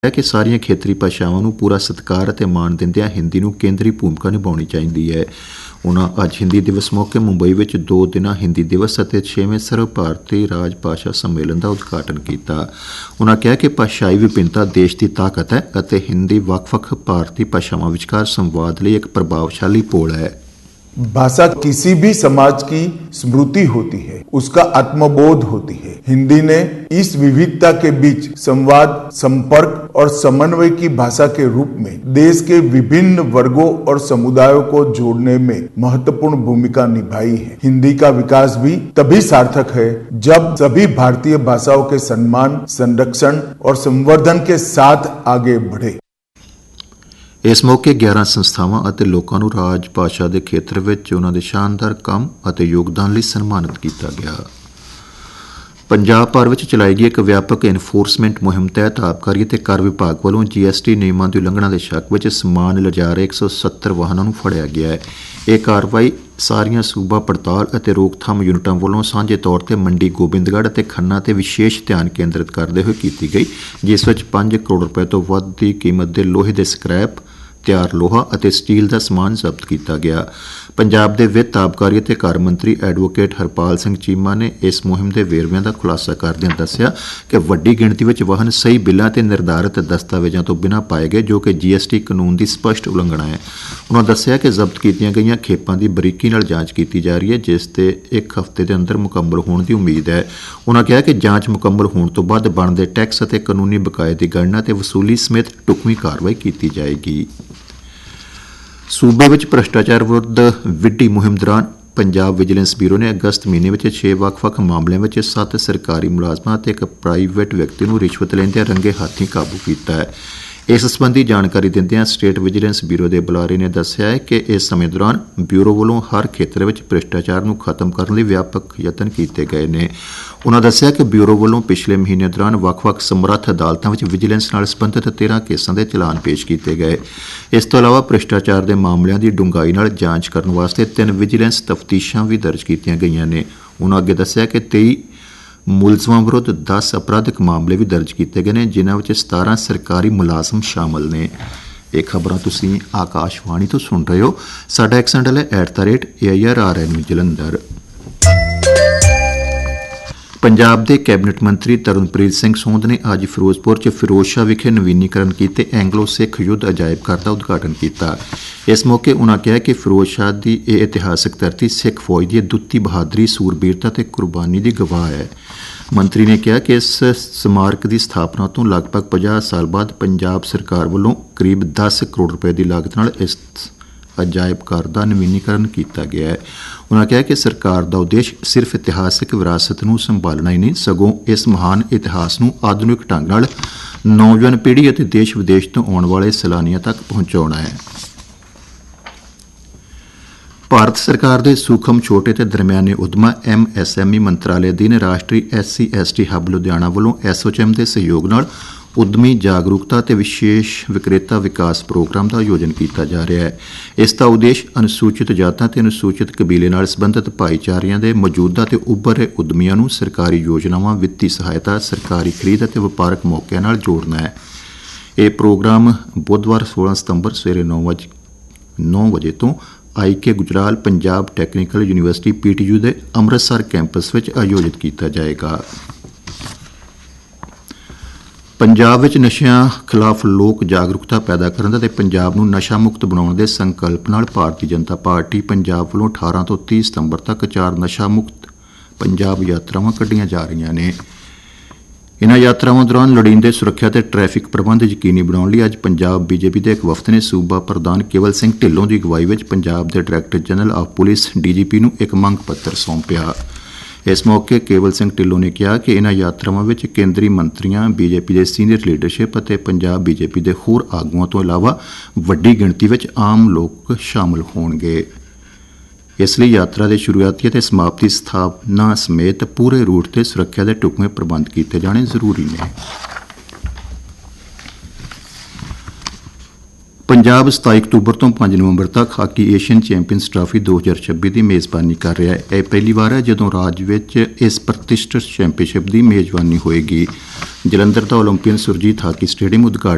ਹੈ ਕਿ ਸਾਰੀਆਂ ਖੇਤਰੀ ਭਾਸ਼ਾਵਾਂ ਨੂੰ ਪੂਰਾ ਸਤਿਕਾਰ ਅਤੇ ਮਾਣ ਦਿੰਦਿਆਂ ਹਿੰਦੀ ਨੂੰ ਕੇਂਦਰੀ ਭੂਮਿਕਾ ਨਿਭਾਉਣੀ ਚਾਹੀਦੀ ਹੈ। ਉਨ੍ਹਾਂ ਅੱਜ ਹਿੰਦੀ ਦਿਵਸ ਮੌਕੇ ਮੁੰਬਈ ਵਿੱਚ 2 ਦਿਨਾਂ ਹਿੰਦੀ ਦਿਵਸ ਅਤੇ 6ਵੇਂ ਸਰਵ ਭਾਰਤੀ ਰਾਜ ਭਾਸ਼ਾ ਸੰਮੇਲਨ ਦਾ ਉਦਘਾਟਨ ਕੀਤਾ। ਉਨ੍ਹਾਂ ਕਿਹਾ ਕਿ ਭਾਸ਼ਾਈ ਵਿਭਿੰਨਤਾ ਦੇਸ਼ ਦੀ ਤਾਕਤ ਹੈ ਅਤੇ ਹਿੰਦੀ ਵੱਖ-ਵੱਖ ਭਾਰਤੀ ਭਾਸ਼ਾਵਾਂ ਵਿਚਕਾਰ ਸੰਵਾਦ ਲਈ ਇੱਕ ਪ੍ਰਭਾਵਸ਼ਾਲੀ ਪੁਲ है। भाषा किसी भी समाज की स्मृति होती है, उसका आत्मबोध होती है। हिंदी ने इस विविधता के बीच संवाद, संपर्क और समन्वय की भाषा के रूप में देश के विभिन्न वर्गों और समुदायों को जोड़ने में महत्वपूर्ण भूमिका निभाई है। हिंदी का विकास भी तभी सार्थक है जब सभी भारतीय भाषाओं के सम्मान, संरक्षण और संवर्धन के साथ आगे बढ़े। ਇਸ ਮੌਕੇ 11 ਸੰਸਥਾਵਾਂ ਅਤੇ ਲੋਕਾਂ ਨੂੰ ਰਾਜ ਭਾਸ਼ਾ ਦੇ ਖੇਤਰ ਵਿੱਚ ਉਹਨਾਂ ਦੇ ਸ਼ਾਨਦਾਰ ਕੰਮ ਅਤੇ ਯੋਗਦਾਨ ਲਈ ਸਨਮਾਨਿਤ ਕੀਤਾ ਗਿਆ। ਪੰਜਾਬ ਭਰ ਵਿੱਚ ਚਲਾਈ ਗਈ ਇੱਕ ਵਿਆਪਕ ਐਨਫੋਰਸਮੈਂਟ ਮੁਹਿੰਮ ਤਹਿਤ ਆਬਕਾਰੀ ਅਤੇ ਕਰ ਵਿਭਾਗ ਵੱਲੋਂ GST ਨਿਯਮਾਂ ਦੀ ਉਲੰਘਣਾ ਦੇ ਸ਼ੱਕ ਵਿੱਚ ਸਮਾਨ ਲਿਜਾ ਰਹੇ 170 ਵਾਹਨਾਂ ਨੂੰ ਫੜਿਆ ਗਿਆ ਹੈ। ਇਹ ਕਾਰਵਾਈ ਸਾਰੀਆਂ ਸੂਬਾ ਪੜਤਾਲ ਅਤੇ ਰੋਕਥਾਮ ਯੂਨਿਟਾਂ ਵੱਲੋਂ ਸਾਂਝੇ ਤੌਰ ਤੇ ਮੰਡੀ ਗੋਬਿੰਦਗੜ੍ਹ ਅਤੇ ਖੰਨਾ ਤੇ ਵਿਸ਼ੇਸ਼ ਧਿਆਨ ਕੇਂਦਰਿਤ ਕਰਦੇ ਹੋਏ ਕੀਤੀ ਗਈ, ਜਿਸ ਵਿੱਚ 5 ਕਰੋੜ ਰੁਪਏ ਤੋਂ ਵੱਧ ਦੀ ਕੀਮਤ ਦੇ ਲੋਹੇ ਦੇ ਸਕ੍ਰੈਪ, ਤਿਆਰ ਲੋਹਾ ਅਤੇ ਸਟੀਲ ਦਾ ਸਮਾਨ ਜ਼ਬਤ ਕੀਤਾ ਗਿਆ। ਪੰਜਾਬ ਦੇ ਵਿੱਤ, ਆਬਕਾਰੀ ਅਤੇ ਕਰ ਮੰਤਰੀ ਐਡਵੋਕੇਟ ਹਰਪਾਲ ਸਿੰਘ ਚੀਮਾ ਨੇ ਇਸ ਮੁਹਿੰਮ ਦੇ ਵੇਰਵਿਆਂ ਦਾ ਖੁਲਾਸਾ ਕਰਦਿਆਂ ਦੱਸਿਆ ਕਿ ਵੱਡੀ ਗਿਣਤੀ ਵਿੱਚ ਵਾਹਨ ਸਹੀ ਬਿੱਲਾਂ ਤੇ ਨਿਰਧਾਰਿਤ ਦਸਤਾਵੇਜ਼ਾਂ ਤੋਂ ਬਿਨਾਂ ਪਾਏ ਗਏ, ਜੋ ਕਿ GST ਕਾਨੂੰਨ ਦੀ ਸਪਸ਼ਟ ਉਲੰਘਣਾ ਹੈ। ਉਨ੍ਹਾਂ ਦੱਸਿਆ ਕਿ ਜ਼ਬਤ ਕੀਤੀਆਂ ਗਈਆਂ ਖੇਪਾਂ ਦੀ ਬਰੀਕੀ ਨਾਲ ਜਾਂਚ ਕੀਤੀ ਜਾ ਰਹੀ ਹੈ, ਜਿਸ ਤੇ 1 ਹਫ਼ਤੇ ਦੇ ਅੰਦਰ ਮੁਕੰਮਲ ਹੋਣ ਦੀ ਉਮੀਦ ਹੈ। ਉਨ੍ਹਾਂ ਕਿਹਾ ਕਿ ਜਾਂਚ ਮੁਕੰਮਲ ਹੋਣ ਤੋਂ ਬਾਅਦ ਬਣਦੇ ਟੈਕਸ ਅਤੇ ਕਾਨੂੰਨੀ ਬਕਾਏ ਦੀ ਗਣਨਾ ਤੇ ਵਸੂਲੀ ਸਮੇਤ ਢੁਕਵੀਂ ਕਾਰਵਾਈ ਕੀਤੀ ਜਾਏਗੀ। ਸੂਬੇ ਵਿੱਚ ਭ੍ਰਿਸ਼ਟਾਚਾਰ ਵਿਰੁੱਧ ਵਿੱਢੀ ਮੁਹਿੰਮ ਦੌਰਾਨ ਪੰਜਾਬ ਵਿਜੀਲੈਂਸ ਬਿਊਰੋ ਨੇ ਅਗਸਤ ਮਹੀਨੇ ਵਿੱਚ 6 ਵੱਖ-ਵੱਖ ਮਾਮਲਿਆਂ ਵਿੱਚ 7 ਸਰਕਾਰੀ ਮੁਲਾਜ਼ਮਾਂ ਅਤੇ ਇੱਕ ਪ੍ਰਾਈਵੇਟ ਵਿਅਕਤੀ ਨੂੰ ਰਿਸ਼ਵਤ ਲੈਂਦਿਆਂ ਰੰਗੇ ਹੱਥੀਂ ਕਾਬੂ ਕੀਤਾ ਹੈ। ਇਸ ਸੰਬੰਧੀ ਜਾਣਕਾਰੀ ਦਿੰਦਿਆਂ ਸਟੇਟ ਵਿਜੀਲੈਂਸ ਬਿਊਰੋ ਦੇ ਬੁਲਾਰੇ ਨੇ ਦੱਸਿਆ ਹੈ ਕਿ ਇਸ ਸਮੇਂ ਦੌਰਾਨ ਬਿਊਰੋ ਵੱਲੋਂ ਹਰ ਖੇਤਰ ਵਿੱਚ ਭ੍ਰਿਸ਼ਟਾਚਾਰ ਨੂੰ ਖਤਮ ਕਰਨ ਲਈ ਵਿਆਪਕ ਯਤਨ ਕੀਤੇ ਗਏ ਨੇ। ਉਨ੍ਹਾਂ ਦੱਸਿਆ ਕਿ ਬਿਊਰੋ ਵੱਲੋਂ ਪਿਛਲੇ ਮਹੀਨੇ ਦੌਰਾਨ ਵੱਖ-ਵੱਖ ਸਮਰੱਥ ਅਦਾਲਤਾਂ ਵਿੱਚ ਵਿਜੀਲੈਂਸ ਨਾਲ ਸੰਬੰਧਿਤ 13 ਕੇਸਾਂ ਦੇ ਚਲਾਨ ਪੇਸ਼ ਕੀਤੇ ਗਏ। ਇਸ ਤੋਂ ਇਲਾਵਾ ਭ੍ਰਿਸ਼ਟਾਚਾਰ ਦੇ ਮਾਮਲਿਆਂ ਦੀ ਡੂੰਘਾਈ ਨਾਲ ਜਾਂਚ ਕਰਨ ਵਾਸਤੇ 3 ਵਿਜੀਲੈਂਸ ਤਫਤੀਸ਼ਾਂ ਵੀ ਦਰਜ ਕੀਤੀਆਂ ਗਈਆਂ ਨੇ। ਉਨ੍ਹਾਂ ਅੱਗੇ ਦੱਸਿਆ ਕਿ 23 ਮੁਲਜ਼ਮਾਂ ਵਿਰੁੱਧ 10 ਅਪਰਾਧਿਕ ਮਾਮਲੇ ਵੀ ਦਰਜ ਕੀਤੇ ਗਏ ਨੇ, ਜਿਨ੍ਹਾਂ ਵਿੱਚ 17 ਸਰਕਾਰੀ ਮੁਲਾਜ਼ਮ ਸ਼ਾਮਲ ਨੇ। ਇਹ ਖਬਰਾਂ ਤੁਸੀਂ ਆਕਾਸ਼ਵਾਣੀ ਤੋਂ ਸੁਣ ਰਹੇ ਹੋ। ਸਾਡਾ ਐਕਸ ਹੈਂਡਲ ਹੈ @AIRRN ਜਲੰਧਰ। ਪੰਜਾਬ ਦੇ ਕੈਬਨਿਟ ਮੰਤਰੀ ਤਰਨਪ੍ਰੀਤ ਸਿੰਘ ਸੋਂਧ ਨੇ ਅੱਜ ਫਿਰੋਜ਼ਪੁਰ 'ਚ ਫਿਰੋਜ਼ਸ਼ਾਹ ਵਿਖੇ ਨਵੀਨੀਕਰਨ ਕੀਤੇ ਐਂਗਲੋ ਸਿੱਖ ਯੁੱਧ ਅਜਾਇਬ ਘਰ ਦਾ ਉਦਘਾਟਨ ਕੀਤਾ। ਇਸ ਮੌਕੇ ਉਨ੍ਹਾਂ ਕਿਹਾ ਕਿ ਫਿਰੋਜ਼ਸ਼ਾਹ ਦੀ ਇਹ ਇਤਿਹਾਸਕ ਧਰਤੀ ਸਿੱਖ ਫੌਜ ਦੀ ਅਦੁੱਤੀ ਬਹਾਦਰੀ, ਸੂਰਬੀਰਤਾ ਅਤੇ ਕੁਰਬਾਨੀ ਦੀ ਗਵਾਹ ਹੈ। ਮੰਤਰੀ ਨੇ ਕਿਹਾ ਕਿ ਇਸ ਸਮਾਰਕ ਦੀ ਸਥਾਪਨਾ ਤੋਂ ਲਗਭਗ 50 ਸਾਲ ਬਾਅਦ ਪੰਜਾਬ ਸਰਕਾਰ ਵੱਲੋਂ ਕਰੀਬ 10 ਕਰੋੜ ਰੁਪਏ ਦੀ ਲਾਗਤ ਨਾਲ ਇਸ ਅਜਾਇਬ ਘਰ ਦਾ ਨਵੀਨੀਕਰਨ ਕੀਤਾ ਗਿਆ ਹੈ। ਉਨ੍ਹਾਂ ਕਿਹਾ ਕਿ ਸਰਕਾਰ ਦਾ ਉਦੇਸ਼ ਸਿਰਫ ਇਤਿਹਾਸਕ ਵਿਰਾਸਤ ਨੂੰ ਸੰਭਾਲਣਾ ਹੀ ਨਹੀਂ, ਸਗੋਂ ਇਸ ਮਹਾਨ ਇਤਿਹਾਸ ਨੂੰ ਆਧੁਨਿਕ ਢੰਗ ਨਾਲ ਨੌਜਵਾਨ ਪੀੜ੍ਹੀ ਅਤੇ ਦੇਸ਼ ਵਿਦੇਸ਼ ਤੋਂ ਆਉਣ ਵਾਲੇ ਸੈਲਾਨੀਆਂ ਤੱਕ ਪਹੁੰਚਾਉਣਾ ਹੈ। ਭਾਰਤ ਸਰਕਾਰ ਦੇ ਸੂਖਮ, ਛੋਟੇ ਅਤੇ ਦਰਮਿਆਨੇ ਉਦਮਾਂ MSME ਮੰਤਰਾਲੇ ਅਧੀਨ ਰਾਸ਼ਟਰੀ SC/ST ਹੱਬ ਲੁਧਿਆਣਾ ਵੱਲੋਂ SOCHM ਦੇ ਸਹਿਯੋਗ ਨਾਲ ਉਦਮੀ ਜਾਗਰੂਕਤਾ ਅਤੇ ਵਿਸ਼ੇਸ਼ ਵਿਕਰੇਤਾ ਵਿਕਾਸ ਪ੍ਰੋਗਰਾਮ ਦਾ ਆਯੋਜਨ ਕੀਤਾ ਜਾ ਰਿਹਾ ਹੈ। ਇਸ ਦਾ ਉਦੇਸ਼ ਅਨੁਸੂਚਿਤ ਜਾਤਾਂ ਅਤੇ ਅਨੁਸੂਚਿਤ ਕਬੀਲੇ ਨਾਲ ਸੰਬੰਧਿਤ ਭਾਈਚਾਰਿਆਂ ਦੇ ਮੌਜੂਦਾ ਅਤੇ ਉੱਭਰ ਰਹੇ ਉਦਮੀਆਂ ਨੂੰ ਸਰਕਾਰੀ ਯੋਜਨਾਵਾਂ, ਵਿੱਤੀ ਸਹਾਇਤਾ, ਸਰਕਾਰੀ ਖਰੀਦ ਅਤੇ ਵਪਾਰਕ ਮੌਕਿਆਂ ਨਾਲ ਜੋੜਨਾ ਹੈ। ਇਹ ਪ੍ਰੋਗਰਾਮ ਬੁੱਧਵਾਰ 16 ਸਤੰਬਰ ਸਵੇਰੇ 9 ਵਜੇ ਤੋਂ IK Gujral Punjab technical university PTU ਦੇ ਅੰਮ੍ਰਿਤਸਰ ਕੈਂਪਸ ਵਿੱਚ ਆਯੋਜਿਤ ਕੀਤਾ ਜਾਏਗਾ। ਪੰਜਾਬ ਵਿੱਚ ਨਸ਼ਿਆਂ ਖਿਲਾਫ ਲੋਕ ਜਾਗਰੂਕਤਾ ਪੈਦਾ ਕਰਨ ਅਤੇ ਪੰਜਾਬ ਨੂੰ ਨਸ਼ਾ ਮੁਕਤ ਬਣਾਉਣ ਦੇ ਸੰਕਲਪ ਨਾਲ ਭਾਰਤੀ ਜਨਤਾ ਪਾਰਟੀ ਪੰਜਾਬ ਵੱਲੋਂ 18 ਤੋਂ 30 ਸਤੰਬਰ ਤੱਕ 4 ਨਸ਼ਾ ਮੁਕਤ ਪੰਜਾਬ ਯਾਤਰਾਵਾਂ ਕੱਢੀਆਂ ਜਾ ਰਹੀਆਂ ਨੇ। ਇਨ੍ਹਾਂ ਯਾਤਰਾਵਾਂ ਦੌਰਾਨ ਲੋੜੀਂਦੇ ਸੁਰੱਖਿਆ ਅਤੇ ਟ੍ਰੈਫਿਕ ਪ੍ਰਬੰਧ ਯਕੀਨੀ ਬਣਾਉਣ ਲਈ ਅੱਜ ਪੰਜਾਬ BJP ਦੇ ਇੱਕ ਵਫਦ ਨੇ ਸੂਬਾ ਪ੍ਰਧਾਨ ਕੇਵਲ ਸਿੰਘ ਢਿੱਲੋਂ ਦੀ ਅਗਵਾਈ ਵਿੱਚ ਪੰਜਾਬ ਦੇ director general of police DGP ਨੂੰ ਇੱਕ ਮੰਗ ਪੱਤਰ ਸੌਂਪਿਆ। ਇਸ ਮੌਕੇ ਕੇਵਲ ਸਿੰਘ ਢਿੱਲੋਂ ਨੇ ਕਿਹਾ ਕਿ ਇਨ੍ਹਾਂ ਯਾਤਰਾਵਾਂ ਵਿੱਚ ਕੇਂਦਰੀ ਮੰਤਰੀਆਂ, BJP ਦੇ ਸੀਨੀਅਰ ਲੀਡਰਸ਼ਿਪ ਅਤੇ ਪੰਜਾਬ BJP ਦੇ ਹੋਰ ਆਗੂਆਂ ਤੋਂ ਇਲਾਵਾ ਵੱਡੀ ਗਿਣਤੀ ਵਿੱਚ ਆਮ ਲੋਕ ਸ਼ਾਮਲ ਹੋਣਗੇ। ਇਸ ਲਈ ਯਾਤਰਾ ਦੇ ਸ਼ੁਰੂਆਤੀ ਅਤੇ ਸਮਾਪਤੀ ਸਥਾਨਾਂ ਸਮੇਤ ਪੂਰੇ ਰੂਟ ਤੇ ਸੁਰੱਖਿਆ ਦੇ ਢੁਕਵੇਂ ਪ੍ਰਬੰਧ ਕੀਤੇ ਜਾਣੇ ਜ਼ਰੂਰੀ ਨੇ। ਪੰਜਾਬ 27 ਅਕਤੂਬਰ ਤੋਂ 5 ਨਵੰਬਰ ਤੱਕ ਹਾਕੀ ਏਸ਼ੀਅਨ ਚੈਂਪੀਅਨਸ ਟਰਾਫੀ 2026 ਦੀ ਮੇਜ਼ਬਾਨੀ ਕਰ ਰਿਹਾ ਹੈ। ਇਹ ਪਹਿਲੀ ਵਾਰ ਹੈ ਜਦੋਂ ਰਾਜ ਵਿੱਚ ਇਸ ਪ੍ਰਤਿਸ਼ਠਿਤ ਚੈਂਪੀਅਨਸ਼ਿਪ ਦੀ ਮੇਜ਼ਬਾਨੀ ਹੋਏਗੀ। ਜਲੰਧਰ ਦਾ ਓਲੰਪੀਅਨ ਸੁਰਜੀਤ ਹਾਕੀ ਸਟੇਡੀਅਮ ਉਦਘਾਟਨ